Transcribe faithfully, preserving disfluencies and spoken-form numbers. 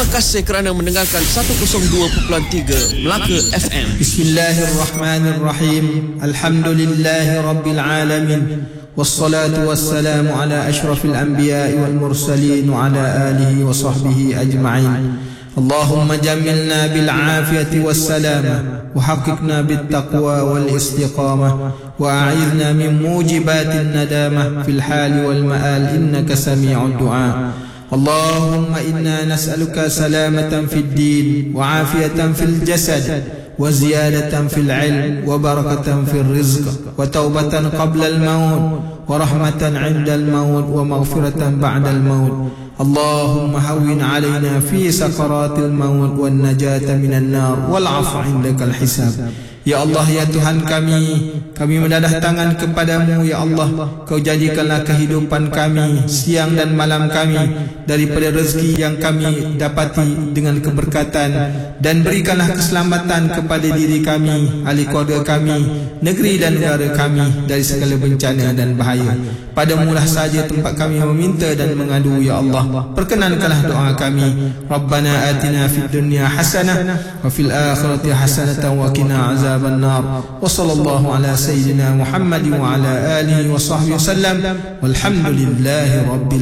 kasih kerana mendengarkan seratus dua perpuluhan tiga Melaka F M. Bismillahirrahmanirrahim. Alhamdulillahi rabbil alamin. Wassalatu wassalamu ala ashrafil anbiya'i wal mursalin wa ala alihi wa sahbihi ajma'in. Allahumma jamilna bil afiyati was salamah wa haqiqna bit taqwa wal istiqamah wa a'idna min mujibatin nadamah fil hali wal ma'al innaka sami'ud du'a. اللهم إنا نسألك سلامة في الدين وعافية في الجسد وزيادة في العلم وبركة في الرزق وتوبة قبل الموت ورحمة عند الموت ومغفرة بعد الموت. اللهم هون علينا في سكرات الموت والنجاة من النار والعفو عندك الحساب. Ya Allah, ya Tuhan kami, kami mendadah tangan kepadamu, ya Allah. Kau jadikanlah kehidupan kami, siang dan malam kami, daripada rezeki yang kami dapati dengan keberkatan, dan berikanlah keselamatan kepada diri kami, ahli keluarga kami, negeri dan negara kami dari segala bencana dan bahaya. Padamu lah saja tempat kami meminta dan mengadu, ya Allah. Perkenankanlah doa kami. Rabbana atina fid dunya hasanah wa fil akhirati hasanatan wa qina azaban nar. Wa sallallahu ala sayyidina Muhammad wa ala alihi wa sahbihi wasallam. Walhamdulillahi rabbil